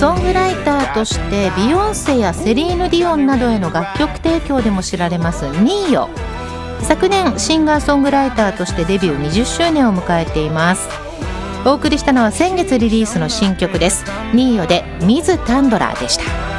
ソングライターとしてビヨンセやセリーヌ・ディオンなどへの楽曲提供でも知られますニーヨ。昨年シンガーソングライターとしてデビュー20周年を迎えています。お送りしたのは先月リリースの新曲です。ニーヨでミズ・タンドラーでした。